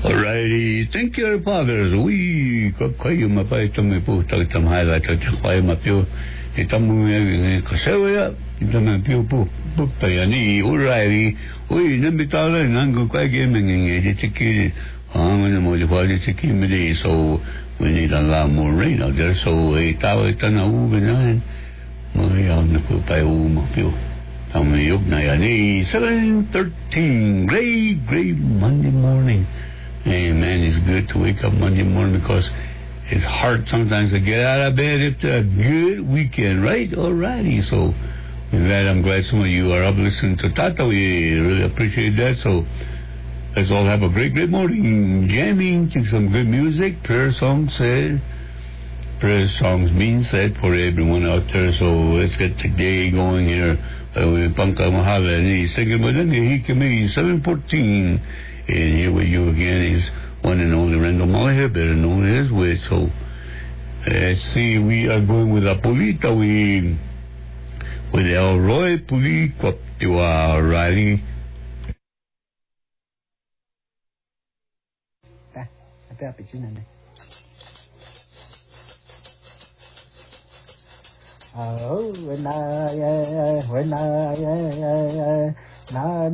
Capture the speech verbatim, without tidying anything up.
Alrighty, thank you, fathers. We kayo mapay tumi po tag tamhay la tag kayo mapyo itamu kasewa itamu pyo po payani alrighty. We nambitala nango kay gaming ngedi tiki ang mo di kwali tiki midi so we need a lot more rain out there so e tawa tanaw ganan mo yaw na po tayo mapyo. seven thirteen, great, great Monday morning. Hey, man, it's good to wake up Monday morning because it's hard sometimes to get out of bed after a good weekend, right? Alrighty, so with that, I'm glad some of you are up listening to Tata. We really appreciate that. So let's all have a great, great morning, jamming to some good music, prayer songs said. Prayer songs being said for everyone out there. So let's get the day going here. Pangka Mahala and he's singing with him. He can be seven fourteen. And here with you again is one and only Randall Mulliher, better known as Wiz. So let's see, we are going with Apolita. We with Elroy Puli Kwaptiwa Riley. Oh, when I, when I, when I,